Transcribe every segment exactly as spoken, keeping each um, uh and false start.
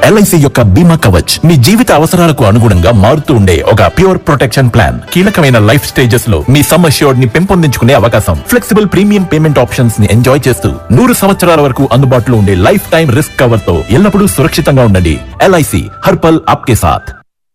LIC యొక్క బీమా కవచ్ మీ జీవిత అవసరాలకు అనుగుణంగా మారుతూ ఉండే ఒక ప్యూర్ ప్రొటెక్షన్ ప్లాన్. కీలకమైన లైఫ్ స్టేజెస్ లో మీ సమ్ అష్యూర్డ్ ని పెంపొందించుకునే అవకాశం, ఫ్లెక్సిబుల్ ప్రీమియం పేమెంట్ ఆప్షన్స్ ని ఎంజాయ్ చేస్తూ నూరు సంవత్సరాల వరకు అందుబాటులో ఉండే లైఫ్ టైం రిస్క్ కవర్ తో ఎల్లప్పుడూ సురక్షితంగా ఉండండి. ఎల్ఐసి హర్పల్ ఆప్కే సాథ్.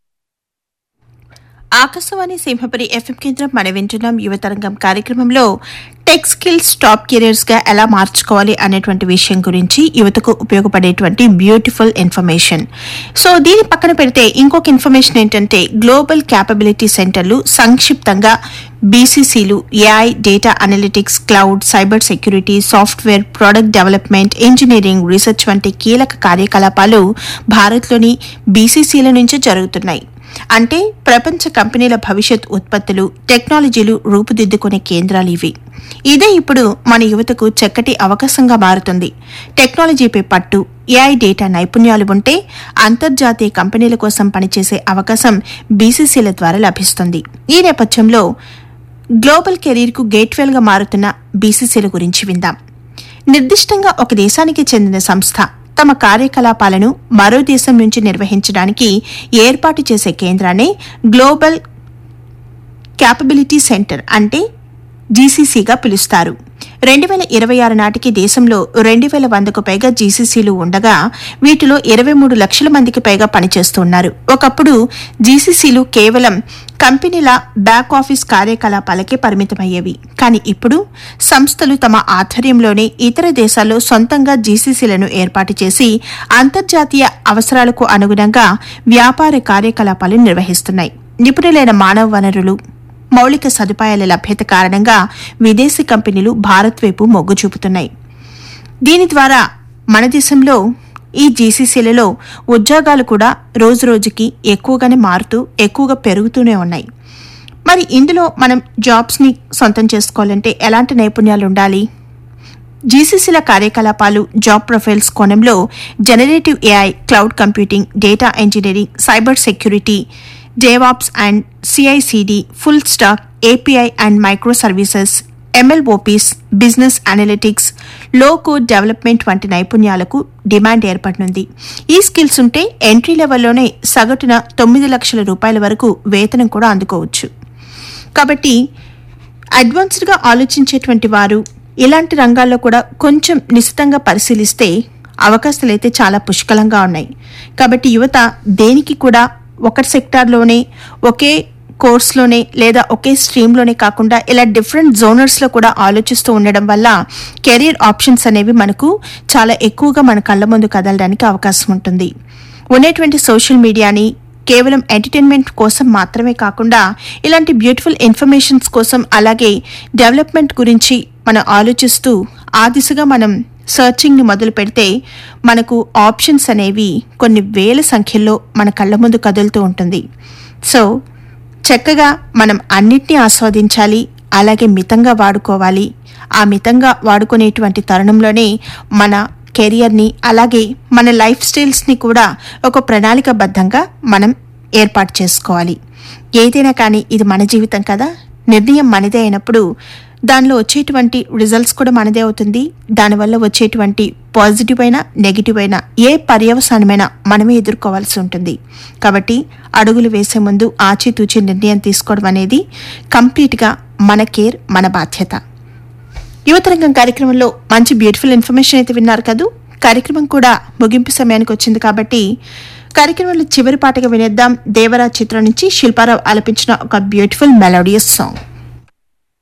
ఆకాశవాణి సింహపురి ఎఫ్ఎం కేంద్రం మన వింటున్నాం యువతరంగం కార్యక్రమంలో టెక్ స్కిల్స్ టాప్ కెరియర్స్ గా ఎలా మార్చుకోవాలి అనేటువంటి విషయం గురించి యువతకు ఉపయోగపడేటువంటి బ్యూటిఫుల్ ఇన్ఫర్మేషన్. సో దీని పక్కన పెడితే ఇంకొక ఇన్ఫర్మేషన్ ఏంటంటే గ్లోబల్ క్యాపబిలిటీ సెంటర్లు, సంక్షిప్తంగా బీసీసీలు, AI, data analytics, cloud, cyber security, software, product development, engineering, research వంటి కీలక కార్యకలాపాలు భారత్లోని బీసీసీల నుంచి జరుగుతున్నాయి. అంటే ప్రపంచ కంపెనీల భవిష్యత్ ఉత్పత్తులు, టెక్నాలజీలు రూపుదిద్దుకునే కేంద్రాలు ఇవి. ఇదే ఇప్పుడు మన యువతకు చక్కటి అవకాశంగా మారుతుంది. టెక్నాలజీపై పట్టు, ఏఐ, డేటా నైపుణ్యాలు ఉంటే అంతర్జాతీయ కంపెనీల కోసం పనిచేసే అవకాశం బీసీసీల ద్వారా లభిస్తుంది. ఈ నేపథ్యంలో గ్లోబల్ కెరీర్కు గేట్వేల్గా మారుతున్న బీసీసీల గురించి విందాం. నిర్దిష్టంగా ఒక దేశానికి చెందిన సంస్థ తమ కార్యకలాపాలను మరో దేశం నుంచి నిర్వహించడానికి ఏర్పాటు చేసే కేంద్రాన్ని గ్లోబల్ క్యాపబిలిటీ సెంటర్ అంటే జీసీసీగా పిలుస్తారు. రెండు వేల ఇరవై ఆరు నాటికి దేశంలో రెండు వేల వందకు పైగా జీసీసీలు ఉండగా వీటిలో ఇరవై మూడు లక్షల మందికి పైగా పనిచేస్తున్నారు. ఒకప్పుడు జీసీసీలు కేవలం కంపెనీల బ్యాక్ ఆఫీస్ కార్యకలాపాలకే పరిమితమయ్యేవి. కానీ ఇప్పుడు సంస్థలు తమ ఆధ్వర్యంలోనే ఇతర దేశాల్లో సొంతంగా జీసీసీలను ఏర్పాటు చేసి అంతర్జాతీయ అవసరాలకు అనుగుణంగా వ్యాపార కార్యకలాపాలు నిర్వహిస్తున్నాయి. నిపుణులైన మానవ వనరులు, మౌలిక సదుపాయాల లభ్యత కారణంగా విదేశీ కంపెనీలు భారత్ వైపు మొగ్గు చూపుతున్నాయి. దీని ద్వారా మన దేశంలో ఈ జీసీసీలలో ఉద్యోగాలు కూడా రోజురోజుకి ఎక్కువగానే మారుతూ ఎక్కువగా పెరుగుతూనే ఉన్నాయి. మరి ఇందులో మనం జాబ్స్ని సొంతం చేసుకోవాలంటే ఎలాంటి నైపుణ్యాలు ఉండాలి? జీసీసీల కార్యకలాపాలు, జాబ్ ప్రొఫైల్స్ కోణంలో generative AI, cloud computing, data engineering, cyber security, డేవాప్స్ and CICD, full stock, API and micro services, ఎంఎల్ఓపీస్, business analytics, లో కోడ్ డెవలప్మెంట్ వంటి నైపుణ్యాలకు డిమాండ్ ఏర్పడనుంది. ఈ స్కిల్స్ ఉంటే ఎంట్రీ లెవెల్లోనే సగటున తొమ్మిది లక్షల రూపాయల వరకు వేతనం కూడా అందుకోవచ్చు. కాబట్టి అడ్వాన్స్డ్గా ఆలోచించేటువంటి వారు ఇలాంటి రంగాల్లో కూడా కొంచెం నిశితంగా పరిశీలిస్తే అవకాశాలైతే చాలా పుష్కలంగా ఉన్నాయి. కాబట్టి యువత దేనికి కూడా ఒక సెక్టార్లోనే, ఒకే కోర్స్లోనే లేదా ఒకే స్ట్రీమ్లోనే కాకుండా ఇలా డిఫరెంట్ జోనర్స్లో కూడా ఆలోచిస్తూ ఉండడం వల్ల కెరీర్ ఆప్షన్స్ అనేవి మనకు చాలా ఎక్కువగా మన కళ్ళ ముందు కదలడానికి అవకాశం ఉంటుంది. ఉండేటువంటి సోషల్ మీడియాని కేవలం ఎంటర్టైన్మెంట్ కోసం మాత్రమే కాకుండా ఇలాంటి బ్యూటిఫుల్ ఇన్ఫర్మేషన్స్ కోసం, అలాగే డెవలప్మెంట్ గురించి మనం ఆలోచిస్తూ ఆ దిశగా మనం సర్చింగ్ని మొదలు పెడితే మనకు ఆప్షన్స్ అనేవి కొన్ని వేల సంఖ్యలో మన కళ్ళ ముందు కదులుతూ ఉంటుంది. సో చక్కగా మనం అన్నిటినీ ఆస్వాదించాలి, అలాగే మితంగా వాడుకోవాలి. ఆ మితంగా వాడుకునేటువంటి తరుణంలోనే మన కెరియర్ని, అలాగే మన లైఫ్ స్టైల్స్ని కూడా ఒక ప్రణాళికాబద్ధంగా మనం ఏర్పాటు చేసుకోవాలి. ఏదైనా కానీ ఇది మన జీవితం కదా, నిర్ణయం మనదే అయినప్పుడు దానిలో వచ్చేటువంటి రిజల్ట్స్ కూడా మనదే అవుతుంది. దానివల్ల వచ్చేటువంటి పాజిటివ్ అయినా నెగిటివ్ అయినా ఏ పర్యవసానమైనా మనమే ఎదుర్కోవాల్సి ఉంటుంది. కాబట్టి అడుగులు వేసే ముందు ఆచితూచి నిర్ణయం తీసుకోవడం అనేది కంప్లీట్గా మన కేర్, మన బాధ్యత. యువతరంగం కార్యక్రమంలో మంచి బ్యూటిఫుల్ ఇన్ఫర్మేషన్ అయితే విన్నారు కదూ. కార్యక్రమం కూడా ముగింపు సమయానికి వచ్చింది కాబట్టి కార్యక్రమంలో చివరి పాటగా వినేద్దాం. దేవరా చిత్రం నుంచి శిల్పారావు ఆలపించిన ఒక బ్యూటిఫుల్ మెలోడియస్ సాంగ్.